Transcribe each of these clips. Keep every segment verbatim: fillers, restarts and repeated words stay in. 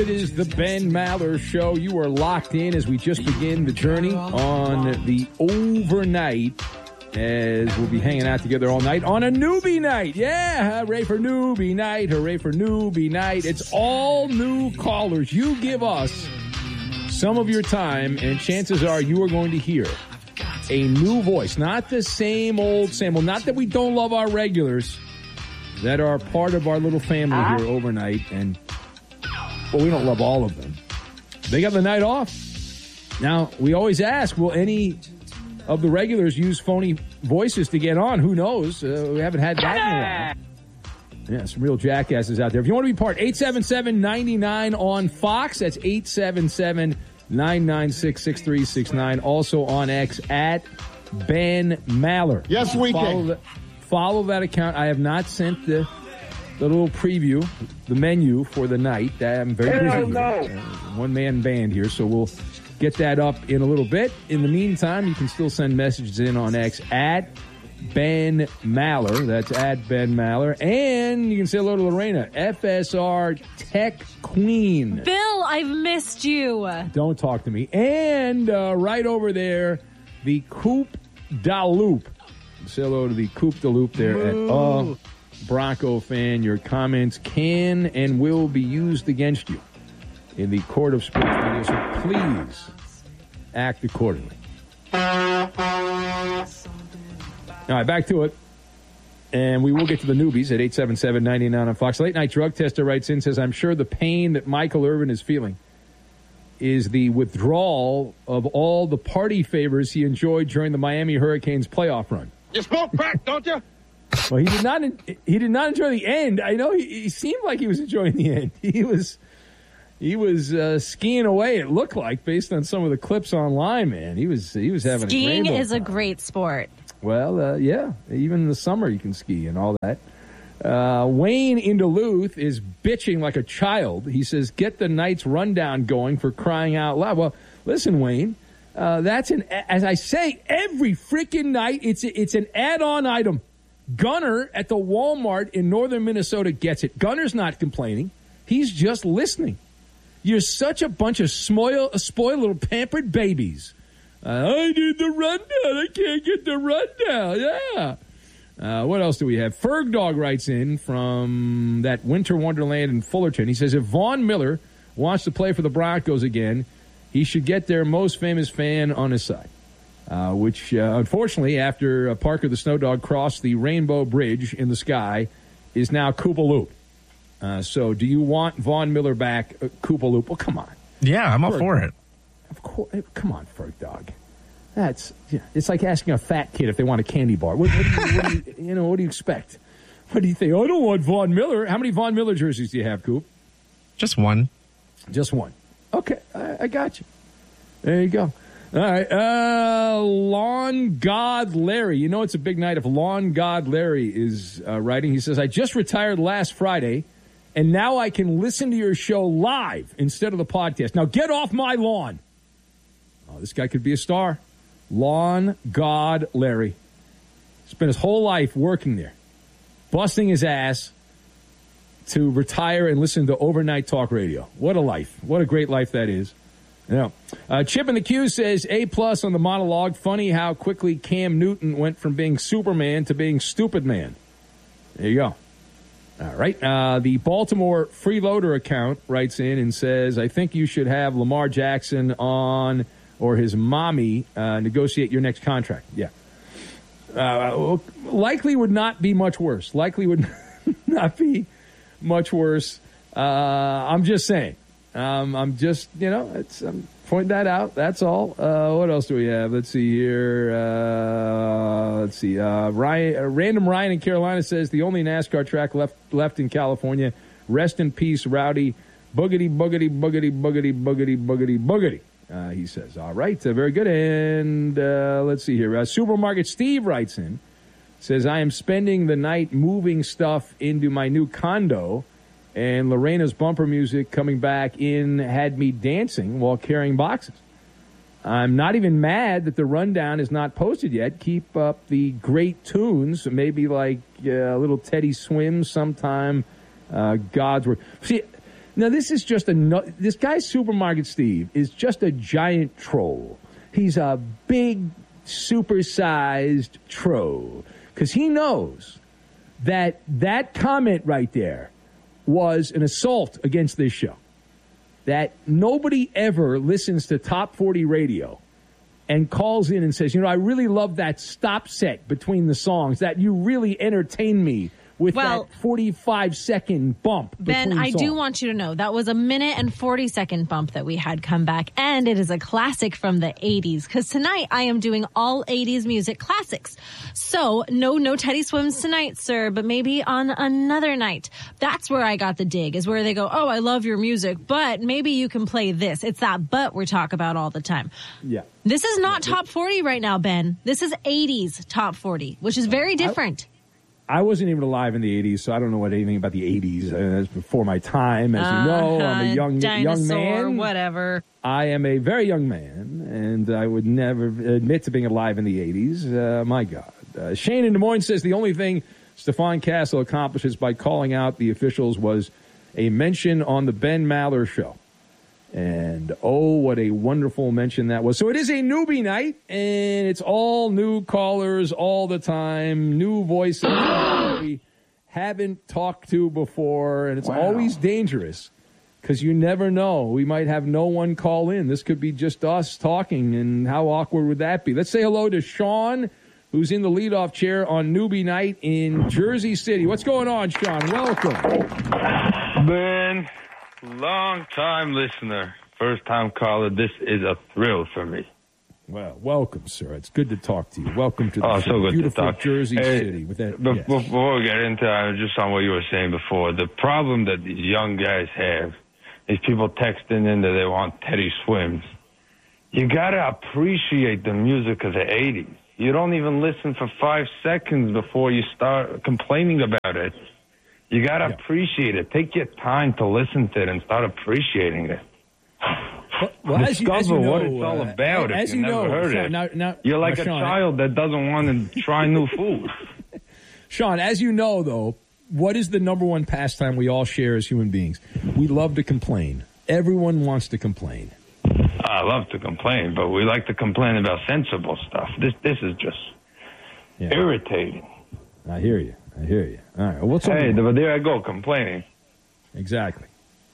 It is the Ben Maller Show. You are locked in as we just begin the journey on the overnight, as we'll be hanging out together all night on a newbie night. Yeah, hooray for newbie night. Hooray for newbie night. It's all new callers. You give us some of your time, and chances are you are going to hear a new voice. Not the same old, same old. Not that we don't love our regulars that are part of our little family uh-huh. here overnight, and well, we don't love all of them. They got the night off. Now, we always ask, will any of the regulars use phony voices to get on? Who knows? Uh, we haven't had that in a while. Yeah, some real jackasses out there. If you want to be part, eight seven seven, nine nine on Fox. That's eight seven seven, nine nine six, six three six nine. Also on X, at Ben Maller. Yes, we follow can. The, follow that account. I have not sent the... the little preview, the menu for the night. I'm very busy here. Uh, one-man band here, so we'll get that up in a little bit. In the meantime, you can still send messages in on X at Ben Maller. That's at Ben Maller. And you can say hello to Lorena, F S R Tech Queen. Bill, I've missed you. Don't talk to me. And uh, right over there, the Coupe da Loop. Say hello to the Coupe da Loop there Moo. at... Uh, Bronco fan, your comments can and will be used against you in the court of sports media, so please act accordingly. All right, back to it. And we will get to the newbies at eight seven seven, nine nine on Fox. Late Night Drug Tester writes in, says, I'm sure the pain that Michael Irvin is feeling is the withdrawal of all the party favors he enjoyed during the Miami Hurricanes playoff run. You smoke crack, don't you? Well, he did not. He did not enjoy the end. I know he, he seemed like he was enjoying the end. He was, he was uh, skiing away. It looked like, based on some of the clips online. Man, he was he was having skiing a is time. a great sport. Well, uh, yeah, even in the summer you can ski and all that. Uh, Wayne in Duluth is bitching like a child. He says, "Get the night's rundown going for crying out loud." Well, listen, Wayne. Uh, that's an as I say every freaking night. It's it's an add-on item. Gunner at the Walmart in northern Minnesota gets it. Gunner's not complaining. He's just listening. You're such a bunch of spoiled, spoiled little pampered babies. Uh, I need the rundown. I can't get the rundown. Yeah. Uh, what else do we have? Ferg Dog writes in from that winter wonderland in Fullerton. He says, if Vaughn Miller wants to play for the Broncos again, he should get their most famous fan on his side. Uh, which, uh, unfortunately, after uh, Parker the Snow Dog crossed the Rainbow Bridge in the sky, is now Koopa Loop. Uh, so, do you want Vaughn Miller back, uh, Koopa Loop? Well, come on. Yeah, I'm all Ferg, for it. Of course. Come on, Ferg Dog. That's yeah, it's like asking a fat kid if they want a candy bar. What, what, do you, what do you, you know? What do you expect? What do you think? Oh, I don't want Vaughn Miller. How many Vaughn Miller jerseys do you have, Coop? Just one. Just one. Okay, I, I got you. There you go. All right, uh, Lawn God Larry. You know it's a big night if Lawn God Larry is uh, writing. He says, I just retired last Friday, and now I can listen to your show live instead of the podcast. Now get off my lawn. Oh, this guy could be a star. Lawn God Larry. Spent his whole life working there, busting his ass to retire and listen to overnight talk radio. What a life. What a great life that is. Yeah. Uh, Chip in the Q says, A plus on the monologue. Funny how quickly Cam Newton went from being Superman to being Stupid Man. There you go. All right. Uh, the Baltimore Freeloader account writes in and says, I think you should have Lamar Jackson on or his mommy uh, negotiate your next contract. Yeah. Uh, likely would not be much worse. Likely would not be much worse. Uh, I'm just saying. Um, I'm just, you know, it's, I'm pointing that out. That's all. Uh, what else do we have? Let's see here. Uh, let's see. Uh, Ryan, uh, Random Ryan in Carolina says the only NASCAR track left left in California. Rest in peace, Rowdy. Boogity, boogity, boogity, boogity, boogity, boogity, boogity. Uh, he says, all right, uh, very good. And uh, let's see here. Uh, Supermarket Steve writes in, says, I am spending the night moving stuff into my new condo. And Lorena's bumper music coming back in had me dancing while carrying boxes. I'm not even mad that the rundown is not posted yet. Keep up the great tunes, maybe like uh, a little Teddy Swims sometime. Uh, God's Word. See, Now, this is just a no- this guy, Supermarket Steve, is just a giant troll. He's a big, supersized troll because he knows that that comment right there was an assault against this show. That nobody ever listens to Top forty Radio and calls in and says, you know, I really love that stop set between the songs, that you really entertain me with well, that forty-five second bump. Ben, I songs. do want you to know that was a minute and forty second bump that we had come back, and it is a classic from the eighties, because tonight I am doing all eighties music classics. So no, no Teddy Swims tonight, sir, but maybe on another night. That's where I got the dig, is where they go, oh, I love your music, but maybe you can play this. It's that but we talk about all the time. Yeah. This is not top forty right now, Ben. This is eighties top forty, which is very different. I- I wasn't even alive in the eighties, so I don't know what anything about the eighties. Uh, that's before my time. As you know, I'm a young dinosaur, young man. Whatever. I am a very young man, and I would never admit to being alive in the eighties. Uh, my God. Uh, Shane in Des Moines says the only thing Stefan Castle accomplishes by calling out the officials was a mention on the Ben Maller show. And, oh, what a wonderful mention that was. So it is a newbie night, and it's all new callers all the time, new voices that we haven't talked to before, and it's Wow. always dangerous because you never know. We might have no one call in. This could be just us talking, and how awkward would that be? Let's say hello to Sean, who's in the leadoff chair on newbie night in Jersey City. What's going on, Sean? Welcome. Ben. Long time listener, first time caller. This is a thrill for me. Well, welcome, sir. It's good to talk to you. Welcome to the Oh, show. so good to beautiful talk. Jersey Hey, City. With that, be- yes. Before we get into it, just on what you were saying before, the problem that these young guys have, these people texting in that they want Teddy Swims. You gotta appreciate the music of the eighties. You don't even listen for five seconds before you start complaining about it. You got to Yeah. appreciate it. Take your time to listen to it and start appreciating it. Well, well, as you, Discover as you know, what it's all uh, about as if you, you never know, heard Sean, it. now, now, You're like now, a Sean, child that doesn't want to try new food. Sean, as you know, though, what is the number one pastime we all share as human beings? We love to complain. Everyone wants to complain. I love to complain, but we like to complain about sensible stuff. This this is just Yeah. irritating. I hear you. I hear you. All right. Well, what's Hey, on the- but there I go, complaining. Exactly.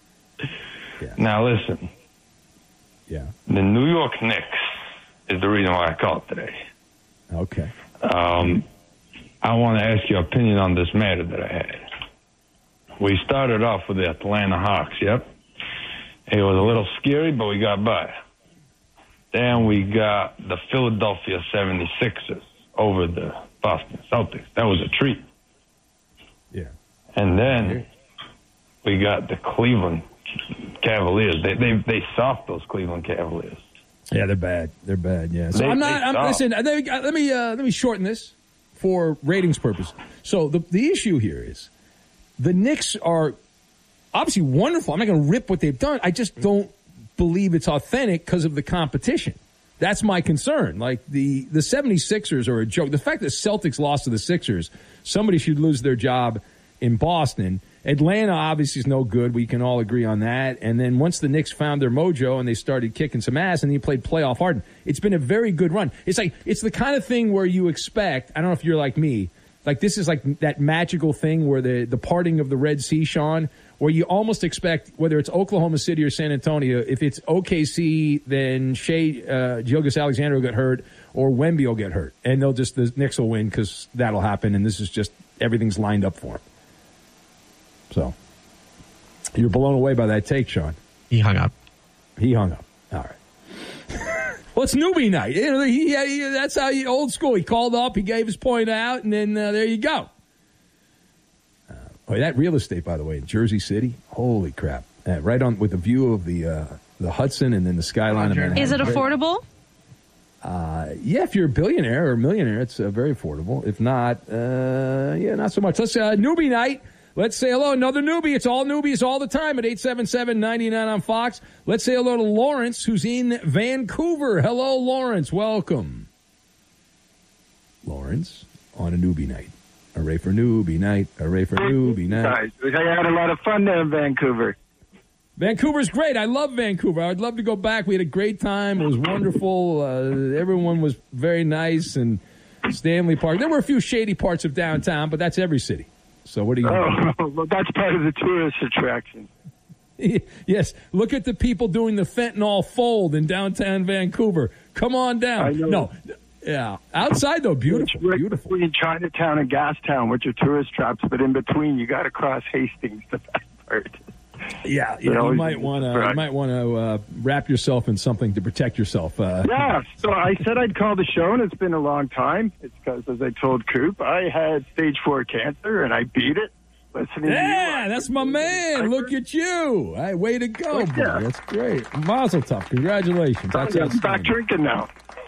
Now listen, Yeah. the New York Knicks is the reason why I called today. Okay. Um, I want to ask your opinion on this matter that I had. We started off with the Atlanta Hawks, yep. It was a little scary, but we got by. Then we got the Philadelphia seventy-sixers over the Boston Celtics. That was a treat. Yeah. And then we got the Cleveland Cavaliers. They they they soft those Cleveland Cavaliers. Yeah, they're bad. They're bad. Yeah. So They- I'm not. they I'm, suck. listen. Let me let me, uh, let me shorten this for ratings purposes. So the the issue here is the Knicks are obviously wonderful. I'm not going to rip what they've done. I just don't believe it's authentic because of the competition. That's my concern. Like the the seventy-sixers are a joke. The fact that Celtics lost to the Sixers, somebody should lose their job in Boston. Atlanta obviously is no good. We can all agree on that. And then once the Knicks found their mojo and they started kicking some ass and they played playoff hard, it's been a very good run. It's like, it's the kind of thing where you expect, I don't know if you're like me, like this is like that magical thing where the, the parting of the Red Sea, Sean, where you almost expect, whether it's Oklahoma City or San Antonio, if it's O K C, then Shea, uh, Gilgeous-Alexander will get hurt or Wemby will get hurt. And they'll just, the Knicks will win because that'll happen. And this is just, everything's lined up for them. So, you're blown away by that take, Sean. He hung up. He hung up. All right. Well, it's newbie night. You know, he, he, that's how you, old school. He called up, he gave his point out, and then uh, there you go. Uh, oh, that real estate, by the way, in Jersey City, holy crap! Uh, right on with the view of the uh, the Hudson and then the skyline of Manhattan. Is it affordable? Uh, yeah, if you're a billionaire or a millionaire, it's uh, very affordable. If not, uh, yeah, not so much. Let's uh, newbie night. Let's say hello, another newbie. It's all newbies all the time at eight seven seven, nine nine on Fox. Let's say hello to Lawrence, who's in Vancouver. Hello, Lawrence. Welcome. Lawrence on a newbie night. Hooray for newbie night. Hooray for newbie night. Guys, I had a lot of fun there in Vancouver. Vancouver's great. I love Vancouver. I'd love to go back. We had a great time. It was wonderful. Uh, everyone was very nice. And Stanley Park. There were a few shady parts of downtown, but that's every city. So what do you Oh, do? Well, that's part of the tourist attraction. Yes. Look at the people doing the fentanyl fold in downtown Vancouver. Come on down. I know. No. Yeah. Outside, though, beautiful. It's right beautiful. between Chinatown and Gastown, which are tourist traps, but in between, you got to cross Hastings, the back part. Yeah, It yeah, you always might is want to right. you might want to uh, wrap yourself in something to protect yourself. Uh, Yeah, so I said I'd call the show, and it's been a long time. It's because, as I told Coop, I had stage four cancer, and I beat it. Listening yeah, to you. that's my man. Look at you. Hey, way to go, boy. Yeah. That's great. Mazel tov. Congratulations. That's I'm back outstanding. drinking now.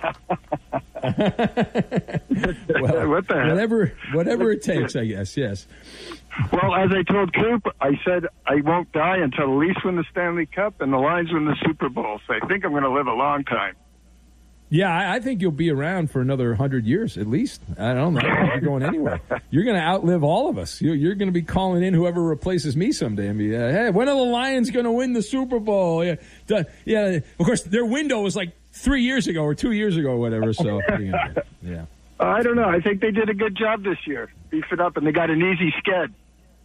Well, What the heck? whatever, whatever it takes, I guess. Yes. Well, as I told Coop, I said I won't die until the Leafs win the Stanley Cup and the Lions win the Super Bowl. So I think I'm going to live a long time. Yeah, I, I think you'll be around for another hundred years at least. I don't know. I don't think you're going anywhere. You're going to outlive all of us. You're, you're going to be calling in whoever replaces me someday and be, uh, hey, when are the Lions going to win the Super Bowl? Yeah, Duh, yeah. Of course, their window was like three years ago or two years ago or whatever. So, yeah. yeah. I don't know. I think they did a good job this year. Beef it up, and they got an easy sked.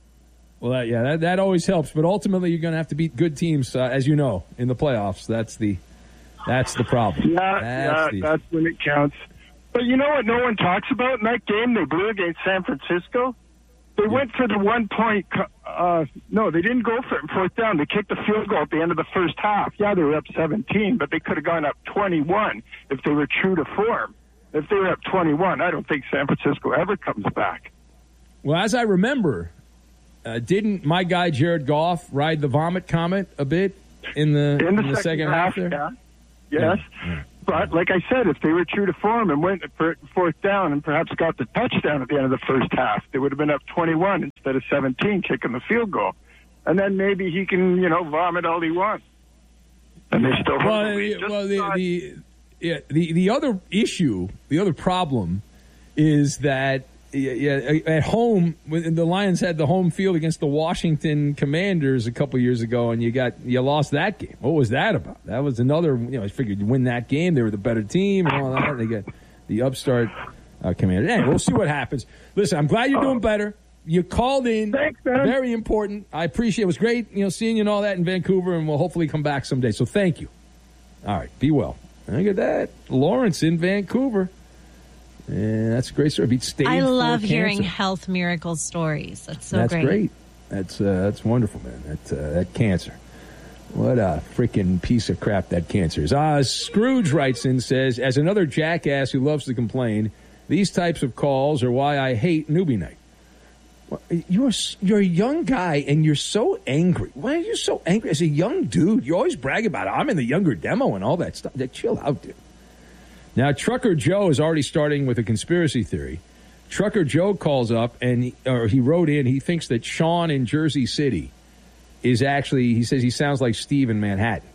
Well, that, yeah, that, that always helps. But ultimately, you're going to have to beat good teams, uh, as you know, in the playoffs. That's the that's the problem. Yeah, that's yeah, the, that's when it counts. But you know what no one talks about? In that game they blew against San Francisco, they yeah. went for the one-point uh, – no, they didn't go for it in fourth down. They kicked the field goal at the end of the first half. Yeah, they were up seventeen, but they could have gone up twenty-one if they were true to form. If they were up twenty-one, I don't think San Francisco ever comes back. Well, as I remember, uh, didn't my guy Jared Goff ride the vomit comet a bit in the, in the, in the second, second half? half there? Yeah. Yes. Yeah. But like I said, if they were true to form and went for fourth down and perhaps got the touchdown at the end of the first half, they would have been up twenty-one instead of seventeen, kicking the field goal. And then maybe he can, you know, vomit all he wants. And they still well, the the, well, the, the, yeah, the, the other issue, the other problem is that yeah, yeah, at home, when the Lions had the home field against the Washington Commanders a couple years ago, and you got you lost that game. What was that about? That was another. You know, I figured you win that game. They were the better team and all that. They got the upstart uh, Commanders. Anyway, we'll see what happens. Listen, I'm glad you're doing better. You called in. Thanks, man. Very important. I appreciate it. It was great, you know, seeing you and all that in Vancouver, and we'll hopefully come back someday. So thank you. All right, be well. Look at that, Lawrence in Vancouver. Yeah, that's a great story. Beat stage I love four hearing cancer. health miracle stories. That's so that's great. great. That's uh, that's wonderful, man. That uh, that cancer. What a freaking piece of crap that cancer is. Uh, Scrooge writes in, says, as another jackass who loves to complain, these types of calls are why I hate newbie night. Well, you're you're a young guy and you're so angry. Why are you so angry as a young dude? You always brag about it. I'm in the younger demo and all that stuff. Chill out, dude. Now, Trucker Joe is already starting with a conspiracy theory. Trucker Joe calls up, and or he wrote in, he thinks that Sean in Jersey City is actually, he says he sounds like Steve in Manhattan.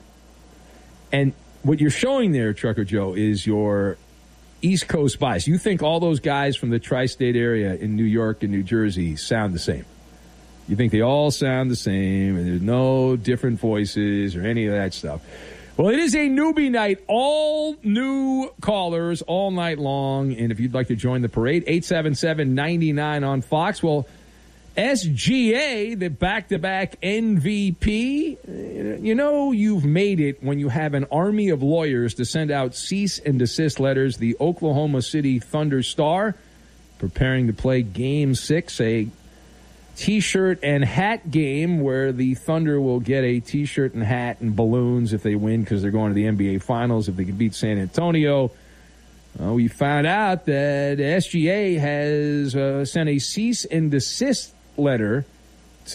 And what you're showing there, Trucker Joe, is your East Coast bias. You think all those guys from the tri-state area in New York and New Jersey sound the same. You think they all sound the same, and there's no different voices or any of that stuff. Well, it is a newbie night, all new callers all night long. And if you'd like to join the parade, eight seven seven, nine nine on Fox. Well, S G A, the back-to-back N V P, you know you've made it when you have an army of lawyers to send out cease and desist letters. The Oklahoma City Thunder star preparing to play Game six, a T-shirt and hat game where the Thunder will get a T-shirt and hat and balloons if they win because they're going to the N B A Finals if they can beat San Antonio. Uh, we found out that S G A has uh, sent a cease and desist letter to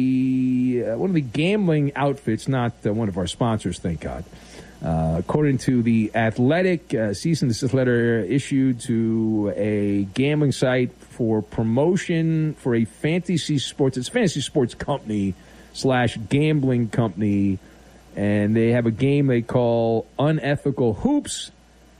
the uh, one of the gambling outfits, not uh, one of our sponsors, thank God. Uh, according to the Athletic, uh, cease and desist letter issued to a gambling site for promotion for a fantasy sports, it's a fantasy sports company slash gambling company, and they have a game they call Unethical Hoops.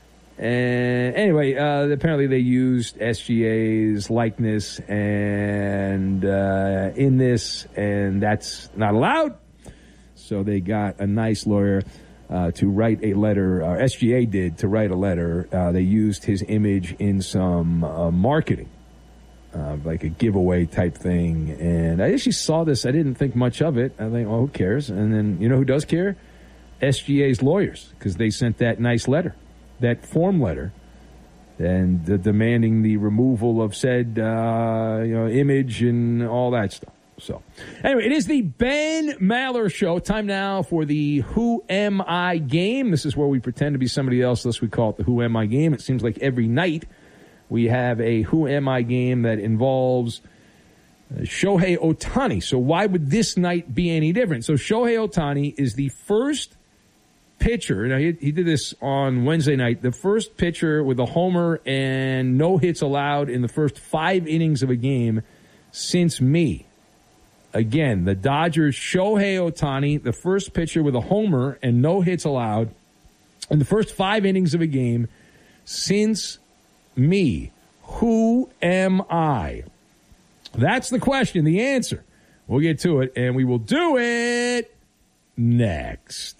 And anyway, uh, apparently they used S G A's likeness and uh, in this, and that's not allowed. So they got a nice lawyer uh, to write a letter, or S G A did, to write a letter. Uh, they used his image in some uh, marketing, uh, like a giveaway type thing. And I actually saw this. I didn't think much of it. I think, oh, who cares? And then, you know who does care? S G A's lawyers, because they sent that nice letter, that form letter, and uh, demanding the removal of said uh, you know, image and all that stuff. So, anyway, it is the Ben Maller Show. Time now for the Who Am I game. This is where we pretend to be somebody else, thus we call it the Who Am I game. It seems like every night we have a Who Am I game that involves uh, Shohei Ohtani. So why would this night be any different? So Shohei Ohtani is the first pitcher. Now, he, he did this on Wednesday night. The first pitcher with a homer and no hits allowed in the first five innings of a game since me. Again, the Dodgers, Shohei Ohtani, the first pitcher with a homer and no hits allowed in the first five innings of a game since me. Who am I? That's the question, the answer. We'll get to it, and we will do it next.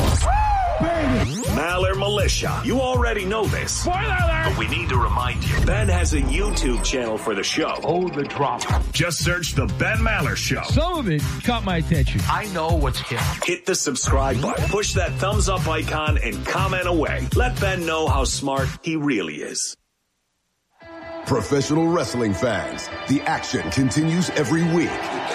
Maller Militia. You already know this. Spoiler alert! But we need to remind you. Ben has a YouTube channel for the show. Oh, the drama. Just search The Ben Maller Show. Some of it caught my attention. I know what's hip. Hit the subscribe button. Push that thumbs up icon and comment away. Let Ben know how smart he really is. Professional wrestling fans, the action continues every week.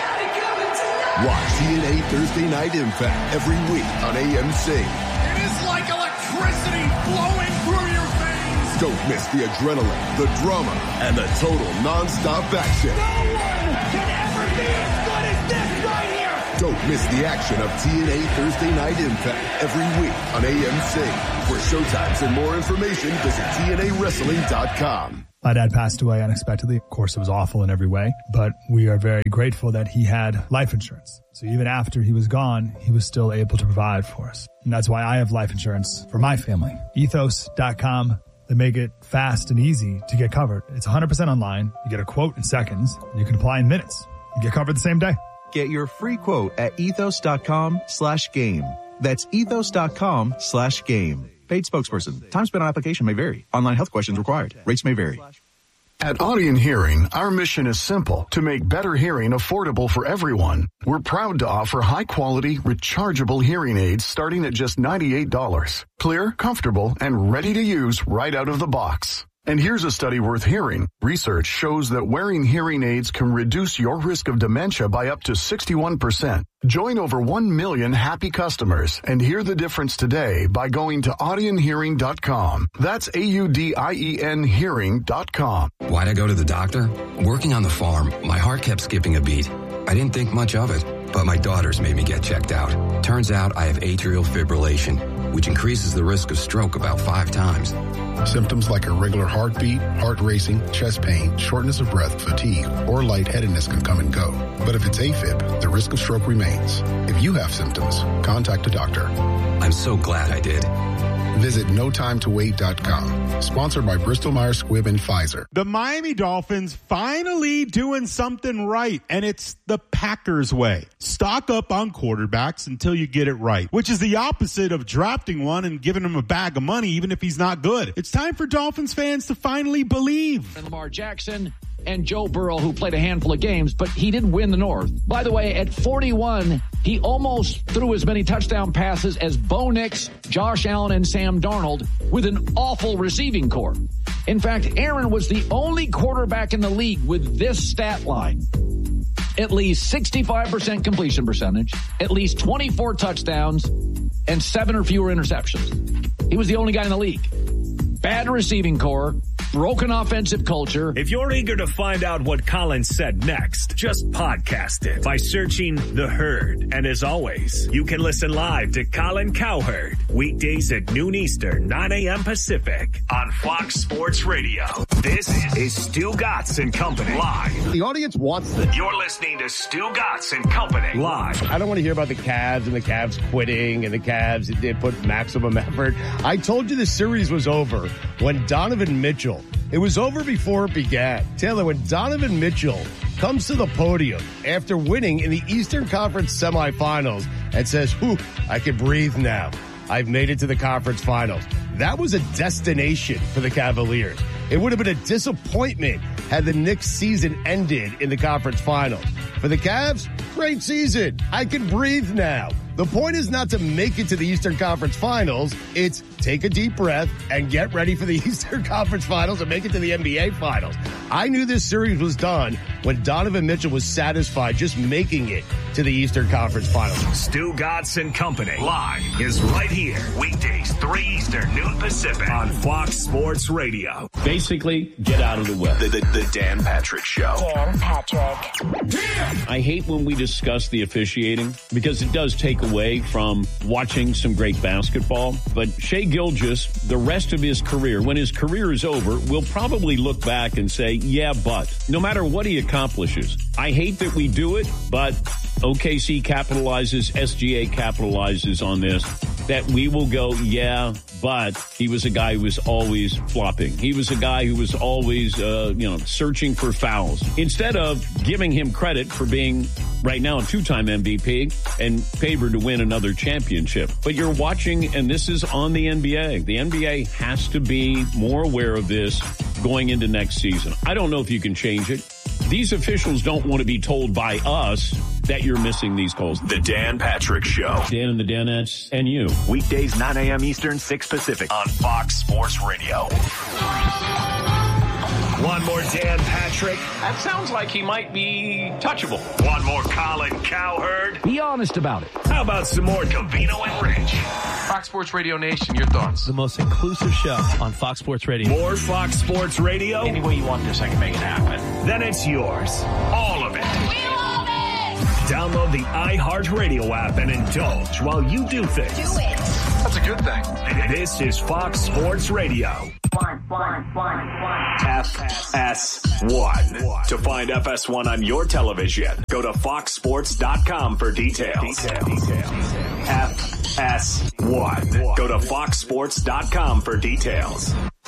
Watch T N A Thursday Night Impact every week on A M C. It is like electricity flowing through your veins. Don't miss the adrenaline, the drama, and the total non-stop action. No one can ever be as good as this right here. Don't miss the action of T N A Thursday Night Impact every week on A M C. For showtimes and more information, visit T N A wrestling dot com. My dad passed away unexpectedly. Of course, it was awful in every way, but we are very grateful that he had life insurance. So even after he was gone, he was still able to provide for us. And that's why I have life insurance for my family. ethos dot com. They make it fast and easy to get covered. It's one hundred percent online. You get a quote in seconds. You can apply in minutes. You get covered the same day. Get your free quote at ethos dot com slash game. That's ethos dot com slash game. Paid spokesperson. Time spent on application may vary. Online health questions required. Rates may vary. At Audion Hearing, our mission is simple: to make better hearing affordable for everyone. We're proud to offer high-quality, rechargeable hearing aids starting at just ninety-eight dollars. Clear, comfortable, and ready to use right out of the box. And here's a study worth hearing. Research shows that wearing hearing aids can reduce your risk of dementia by up to sixty-one percent. Join over one million happy customers and hear the difference today by going to audion hearing dot com. That's A U D I E N hearing dot com. Why'd I go to the doctor? Working on the farm, my heart kept skipping a beat. I didn't think much of it, but my daughters made me get checked out. Turns out I have atrial fibrillation, which increases the risk of stroke about five times. Symptoms like irregular heartbeat, heart racing, chest pain, shortness of breath, fatigue, or lightheadedness can come and go. But if it's AFib, the risk of stroke remains. If you have symptoms, contact a doctor. I'm so glad I did. Visit no time to wait dot com. Sponsored by Bristol Myers Squibb and Pfizer. The Miami Dolphins finally doing something right, and it's the Packers way. Stock up on quarterbacks until you get it right, which is the opposite of drafting one and giving him a bag of money even if he's not good. It's time for Dolphins fans to finally believe. And Lamar Jackson and Joe Burrow, who played a handful of games, but he did win the North. By the way, at forty-one, he almost threw as many touchdown passes as Bo Nix, Josh Allen, and Sam Darnold with an awful receiving corps. In fact, Aaron was the only quarterback in the league with this stat line. At least sixty-five percent completion percentage, at least twenty-four touchdowns, and seven or fewer interceptions. He was the only guy in the league. Bad receiving corps, broken offensive culture. If you're eager to find out what Colin said next, just podcast it by searching The Herd. And as always, you can listen live to Colin Cowherd weekdays at noon Eastern, nine a.m. Pacific on Fox Sports Radio. This is Stu Gatz and Company live. The audience wants this. You're listening to Stu Gatz and Company live. I don't want to hear about the Cavs and the Cavs quitting and the Cavs did put maximum effort. I told you the series was over when Donovan Mitchell It was over before it began. Taylor, when Donovan Mitchell comes to the podium after winning in the Eastern Conference semifinals and says, whew, I can breathe now. I've made it to the conference finals. That was a destination for the Cavaliers. It would have been a disappointment had the Knicks season ended in the conference finals. For the Cavs, great season. I can breathe now. The point is not to make it to the Eastern Conference Finals. It's take a deep breath and get ready for the Eastern Conference Finals and make it to the N B A Finals. I knew this series was done when Donovan Mitchell was satisfied just making it to the Eastern Conference Finals. Stu Gatz and Company live is right here. Weekdays, three Eastern, noon Pacific on Fox Sports Radio. Basically, get out of the way. The, the, the Dan Patrick Show. Dan Patrick. I hate when we discuss the officiating because it does take away from watching some great basketball. But Shai Gilgeous, the rest of his career, when his career is over, will probably look back and say, yeah, but no matter what he accomplishes, I hate that we do it, but O K C capitalizes, S G A capitalizes on this, that we will go, yeah, but he was a guy who was always flopping. He was a guy who was always, uh, you know, searching for fouls. Instead of giving him credit for being right now a two-time M V P and favored to win another championship. But you're watching, and this is on the N B A. The N B A has to be more aware of this going into next season. I don't know if you can change it. These officials don't want to be told by us that you're missing these calls. The Dan Patrick Show. Dan and the Danettes and you. Weekdays, nine a.m. Eastern, six Pacific on Fox Sports Radio. One more Dan Patrick. That sounds like he might be touchable. One more Colin Cowherd. Be honest about it. How about some more Covino and Rich? Fox Sports Radio Nation, your thoughts? The most inclusive show on Fox Sports Radio. More Fox Sports Radio? Any way you want this, I can make it happen. Then it's yours. All of it. We love it! Download the iHeartRadio app and indulge while you do things. Do it. That's a good thing. This is Fox Sports Radio. One, one, one, one. F S one. To find F S one on your television, go to fox sports dot com for details. Detail. Detail. F S one. Go to fox sports dot com for details.